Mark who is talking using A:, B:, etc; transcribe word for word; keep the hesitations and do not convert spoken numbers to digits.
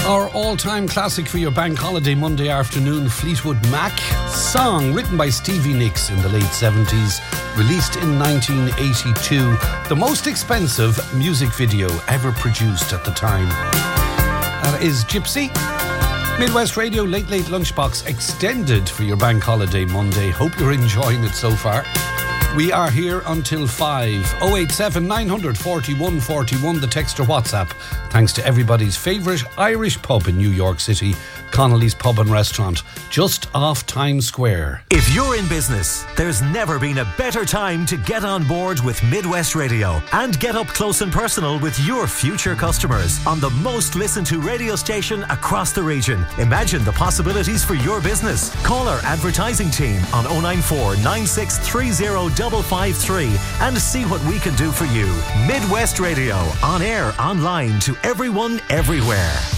A: Our all-time classic for your bank holiday Monday afternoon, Fleetwood Mac. Song written by Stevie Nicks in the late seventies, released in nineteen eighty-two. The most expensive music video ever produced at the time. That is Gypsy. Midwest Radio Late Late Lunchbox extended for your bank holiday Monday. Hope you're enjoying it so far. We are here until five. oh eight seven, nine four one, four one, the text or WhatsApp. Thanks to everybody's favourite Irish pub in New York City, Connolly's Pub and Restaurant, just off Times Square.
B: If you're in business, there's never been a better time to get on board with Midwest Radio and get up close and personal with your future customers on the most listened to radio station across the region. Imagine the possibilities for your business. Call our advertising team on oh nine four, nine six three oh, five five three and see what we can do for you. Midwest Radio, on air, online, to everyone, everywhere.